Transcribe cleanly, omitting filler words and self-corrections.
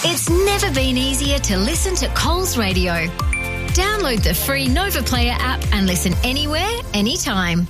It's never been easier to listen to Coles Radio. Download the free Nova Player app and listen anywhere, anytime.